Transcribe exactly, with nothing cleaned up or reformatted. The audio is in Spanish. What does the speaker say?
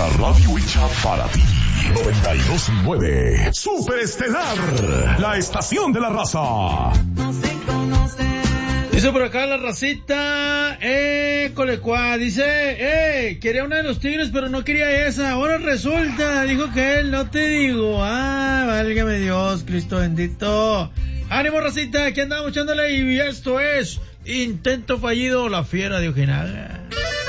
La radio hecha para ti. noventa y dos punto nueve. Super Estelar. La estación de la raza. Dice por acá la racita, eh, colecua, dice, eh, quería una de los Tigres, pero no quería esa, ahora resulta, dijo que él, no te digo, ah, válgame Dios, Cristo bendito. Ánimo racita, aquí andamos echándole y esto es Intento Fallido, la fiera de Ojinaga.